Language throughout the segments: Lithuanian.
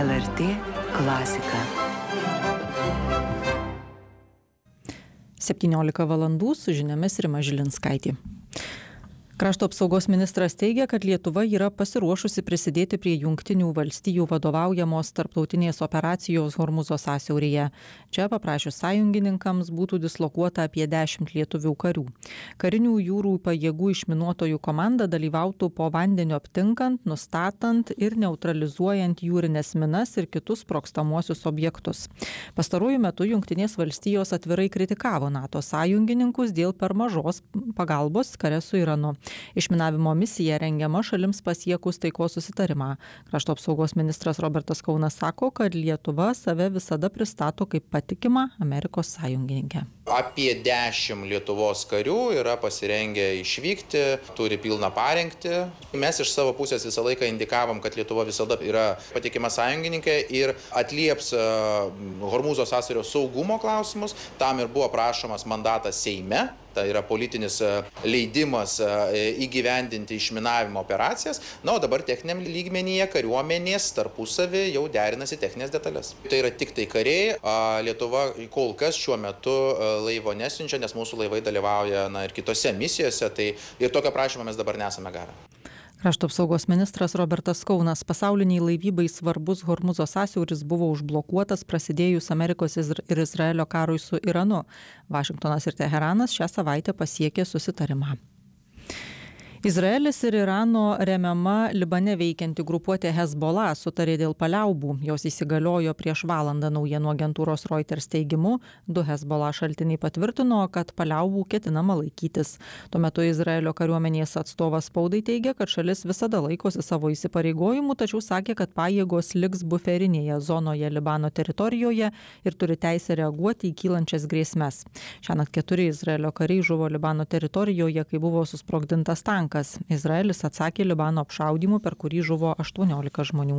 LRT klasika. 17 valandų su žiniomis Rima Žilinskaitė. Krašto apsaugos ministras teigia, kad Lietuva yra pasiruošusi prisidėti prie Jungtinių valstijų vadovaujamos tarptautinės operacijos Hormūzo sąsiauryje. Čia paprašius sąjungininkams būtų dislokuota apie 10 lietuvių karių. Karinių jūrų pajėgų išminuotojų komanda dalyvautų po vandeniu aptinkant, nustatant ir neutralizuojant jūrinės minas ir kitus sprogstamuosius objektus. Pastaruoju metu Jungtinės valstijos atvirai kritikavo NATO sąjungininkus dėl per mažos pagalbos kare su Iranu. Išminavimo misija rengiama šalims pasiekus taikos susitarimą. Krašto apsaugos ministras Robertas Kaunas sako, kad Lietuva save visada pristato kaip patikimą Amerikos sąjungininkę. Apie 10 Lietuvos karių yra pasirengę išvykti, turi pilną parengtį. Mes iš savo pusės visą laiką indikavom, kad Lietuva visada yra patikima sąjungininkė ir atlieps Hormūzo sąsiaurio saugumo klausimus. Tam ir buvo prašomas mandatas Seime. Tai yra politinis leidimas įgyvendinti išminavimo operacijas. Na, o dabar techniniam lygmenyje kariuomenės tarpusavį jau derinasi techninės detalės. Tai yra tik tai kariai. Lietuva kol kas šiuo metu laivo nesiunčia, nes mūsų laivai dalyvauja ir kitose misijose. Tai ir tokio prašymo mes dabar nesame gavę. Krašto apsaugos ministras Robertas Kaunas: pasauliniai laivybai svarbus Hormūzo sąsiauris buvo užblokuotas prasidėjus Amerikos ir Izraelio karui su Iranu. Vašingtonas ir Teheranas šią savaitę pasiekė susitarimą. Izraelis ir Irano remiama Libane veikianti grupuotė Hezbollah sutarė dėl paliaubų. Jos įsigaliojo prieš valandą, naujienų agentūros Reuters teigimu. 2 Hezbollah šaltiniai patvirtino, kad paliaubų ketinama laikytis. Tuo metu Izraelio kariuomenės atstovas spaudai teigia, kad šalis visada laikosi savo įsipareigojimų, tačiau sakė, kad pajėgos liks buferinėje zonoje Libano teritorijoje ir turi teisę reaguoti į kylančias grėsmes. Šiąnakt 4 Izraelio kariai žuvo Libano teritorijoje, kai buvo susprogdintas tankas. Izraelis atsakė Libano apšaudymu, per kurį žuvo 18 žmonių.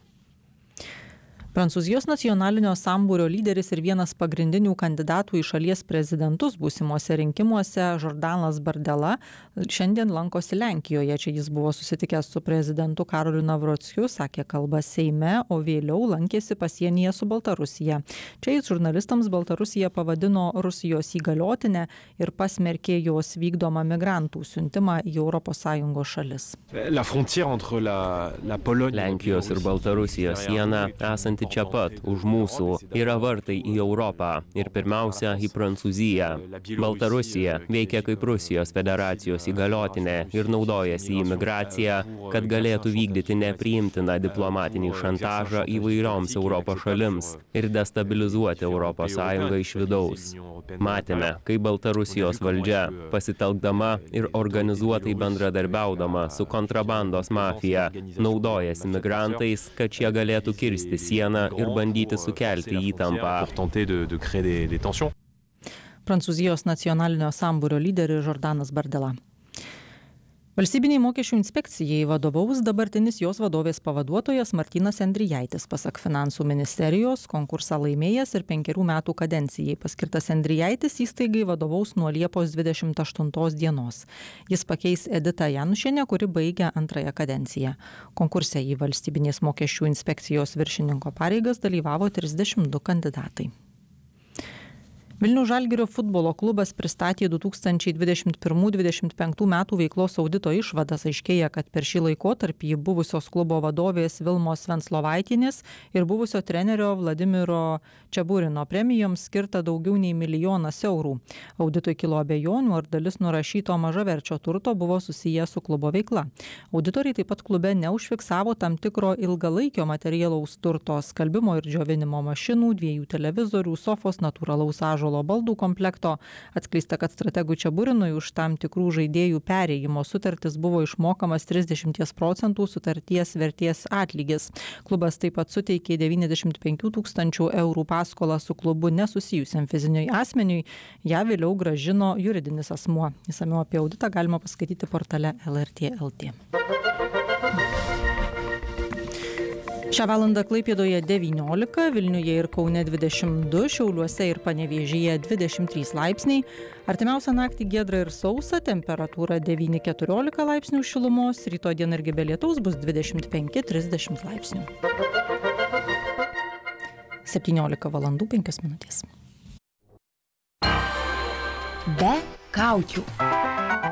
Prancūzijos nacionalinio sambūrio lyderis ir vienas pagrindinių kandidatų į šalies prezidentus būsimuose rinkimuose, Jordanas Bardella, šiandien lankosi Lenkijoje. Čia jis buvo susitikęs su prezidentu Karoliu Navrockiu, sakė kalbą Seime, o vėliau lankėsi pasienyje su Baltarusija. Čia jis žurnalistams Baltarusiją pavadino Rusijos įgaliotinę ir pasmerkė jos vykdomą migrantų siuntimą į ES šalis. Lenkijos ir Baltarusijos siena esanti čia pat, už mūsų, yra vartai į Europą ir pirmiausia į Prancūziją. Baltarusija veikia kaip Rusijos federacijos įgaliotinė ir naudojasi imigraciją, kad galėtų vykdyti nepriimtiną diplomatinį šantažą įvairioms Europos šalims ir destabilizuoti ES iš vidaus. Matėme, kaip Baltarusijos valdžia, pasitelkdama ir organizuotai bendradarbiaudama su kontrabandos mafija, naudojasi migrantais, kad šie galėtų kirsti sieną ir bandyti sukelti įtampą. Prancūzijos nacionalinio sambūrio lyderis Jordanas Bardella. Valstybiniai mokesčių inspekcijai vadovaus dabartinis jos vadovės pavaduotojas Martynas Endrijaitis. Pasak finansų ministerijos, konkursą laimėjęs ir 5 metų kadencijai paskirtas Endrijaitis įstaigai vadovaus nuo Liepos 28 dienos. Jis pakeis Editą Janušienę, kuri baigia 2 kadenciją. Konkurse į valstybinės mokesčių inspekcijos viršininko pareigas dalyvavo 32 kandidatai. Vilniaus Žalgirio futbolo klubas pristatė 2021-2025 metų veiklos audito išvadas. Aiškėja, kad per šį laikotarpį buvusios klubo vadovės Vilmos Venslovaitienės ir buvusio trenerio Vladimiro Čeburino premijoms skirta daugiau nei 1 milijonas eurų. Auditui kilo abejonių, ar dalis nurašyto mažaverčio turto buvo susiję su klubo veikla. Auditoriai taip pat klube neužfiksavo tam tikro ilgalaikio materialaus turto, skalbimo ir džiovinimo mašinų, 2 televizorių, sofos, natūralaus ąžuolo baldų komplekto. Atskleista, kad strategui Čeburinui už tam tikrų žaidėjų perėjimo sutartis buvo išmokamas 30% sutarties vertės atlygis. Klubas taip pat suteikė 95 000 eurų paskolą su klubu nesusijusiam fiziniui asmeniui. Ja vėliau grąžino juridinis asmuo. Išsamiau apie auditą galima paskaityti portale LRT LT. Šią valandą Klaipėdoje 19, Vilniuje ir Kaune 22, Šiauliuose ir Panevėžyje 23 laipsniai. Artimiausią naktį giedra ir sausa, temperatūra 9-14 laipsnių šilumos, rytoj dieną irgi be lietaus bus 25-30 laipsnių. 17:05. Be kaukių.